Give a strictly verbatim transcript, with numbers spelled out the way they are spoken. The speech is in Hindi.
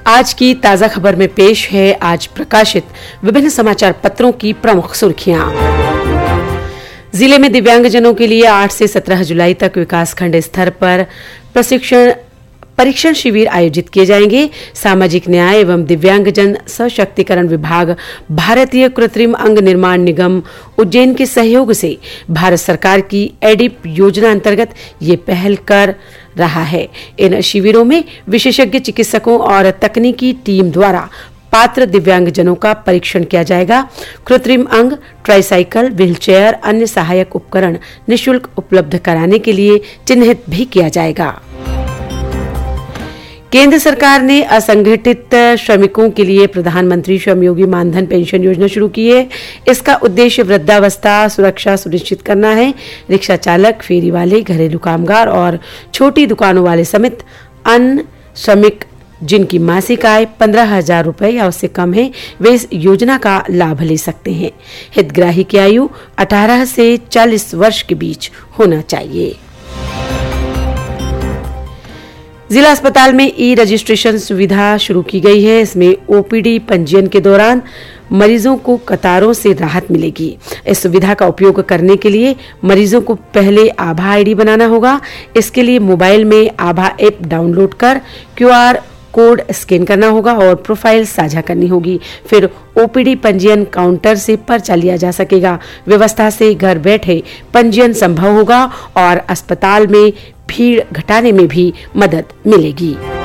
आज की ताजा खबर में पेश है आज प्रकाशित विभिन्न समाचार पत्रों की प्रमुख सुर्खियां। जिले में दिव्यांगजनों के लिए आठ से सत्रह जुलाई तक विकासखंड स्तर पर प्रशिक्षण परीक्षण शिविर आयोजित किए जाएंगे। सामाजिक न्याय एवं दिव्यांगजन सशक्तिकरण विभाग, भारतीय कृत्रिम अंग निर्माण निगम उज्जैन के सहयोग से भारत सरकार की एडिप योजना अंतर्गत ये पहल कर रहा है। इन शिविरों में विशेषज्ञ चिकित्सकों और तकनीकी टीम द्वारा पात्र दिव्यांगजनों का परीक्षण किया जाएगा। कृत्रिम अंग, ट्राईसाइकिल, व्हीलचेयर, अन्य सहायक उपकरण निःशुल्क उपलब्ध कराने के लिए चिन्हित भी किया जाएगा। केंद्र सरकार ने असंगठित श्रमिकों के लिए प्रधानमंत्री श्रमयोगी मानधन पेंशन योजना शुरू की है। इसका उद्देश्य वृद्धावस्था सुरक्षा सुनिश्चित करना है। रिक्शा चालक, फेरी वाले, घरेलू कामगार और छोटी दुकानों वाले समेत अन्य श्रमिक जिनकी मासिक आय पंद्रह हजार रुपए या उससे कम है, वे इस योजना का लाभ ले सकते हैं। हितग्राही की आयु अठारह से चालीस वर्ष के बीच होना चाहिए। जिला अस्पताल में ई रजिस्ट्रेशन सुविधा शुरू की गई है। इसमें ओपीडी पंजीयन के दौरान मरीजों को कतारों से राहत मिलेगी। इस सुविधा का उपयोग करने के लिए मरीजों को पहले आभा आईडी बनाना होगा। इसके लिए मोबाइल में आभा ऐप डाउनलोड कर क्यूआर कोड स्कैन करना होगा और प्रोफाइल साझा करनी होगी। फिर ओपीडी पंजीयन काउंटर से पर्चा लिया जा सकेगा। व्यवस्था से घर बैठे पंजीयन संभव होगा और अस्पताल में भीड़ घटाने में भी मदद मिलेगी।